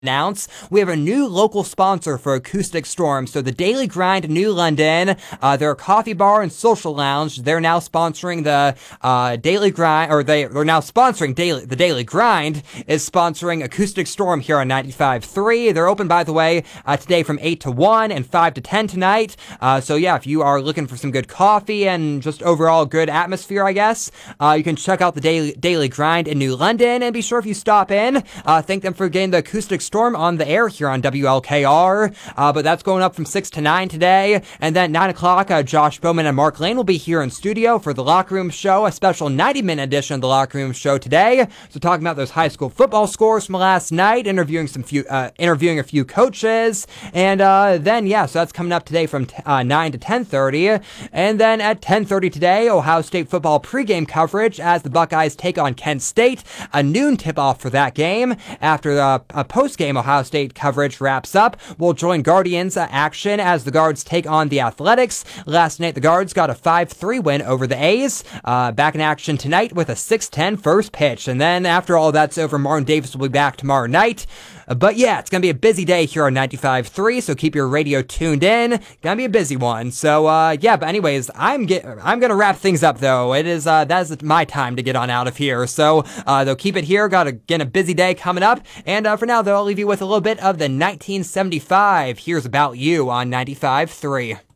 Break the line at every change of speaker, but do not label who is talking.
announce we have a new local sponsor for Acoustic Storm. So the Daily Grind New London, their coffee bar and social lounge, they're now sponsoring the Daily Grind, or they're now sponsoring the Daily Grind is sponsoring Acoustic Storm here on 95.3. They're open, by the way, today from 8 to 1 and 5 to 10 tonight. So yeah, if you are looking for some good coffee and just overall good atmosphere, I guess, you can check out the Daily Grind in New London, and be sure if you stop in, thank them for getting the Acoustic Storm on the air here on WLKR, but that's going up from 6 to 9 today, and then 9 o'clock, Josh Bowman and Mark Lane will be here in studio for the Locker Room Show, a special 90-minute edition of the Locker Room Show today, so talking about those high school football scores from last night, interviewing a few coaches, and then, yeah, so that's coming up today from 9 to 10:30, and then at 10:30 today, Ohio State football pregame coverage as the Buckeyes take on Kent State, a noon tip-off for that game. After the post-game Ohio State coverage wraps up, we'll join Guardians action as the Guards take on the Athletics. Last night, the Guards got a 5-3 win over the A's. Back in action tonight with a 6:10 first pitch. And then after all that's over, Martin Davis will be back tomorrow night. But yeah, it's going to be a busy day here on 95.3, so keep your radio tuned in. Gonna be a busy one. So, yeah, but anyways, I'm going to wrap things up, though. That is my time to get on out of here. So, they'll keep it here. Got again a busy day coming up. And for now, though, I'll leave you with a little bit of the 1975 Here's About You on 95.3.